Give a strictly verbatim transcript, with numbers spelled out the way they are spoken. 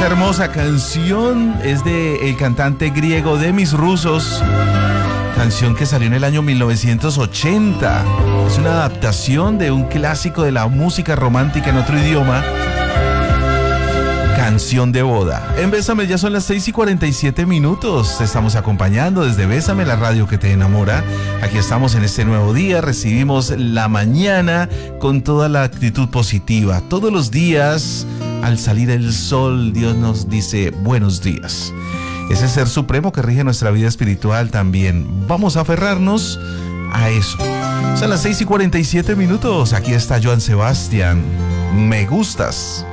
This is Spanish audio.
Esta hermosa canción es de el cantante griego Demis Roussos, canción que salió en el año mil novecientos ochenta. Es una adaptación de un clásico de la música romántica en otro idioma, Canción de boda. En Bésame ya son las seis y cuarenta y siete minutos. Te estamos acompañando desde Bésame, la radio que te enamora. Aquí estamos en este nuevo día. Recibimos la mañana con toda la actitud positiva. Todos los días, al salir el sol, Dios nos dice buenos días. Ese ser supremo que rige nuestra vida espiritual también. Vamos a aferrarnos a eso. Son las seis y cuarenta y siete minutos. Aquí está Joan Sebastián. Me gustas.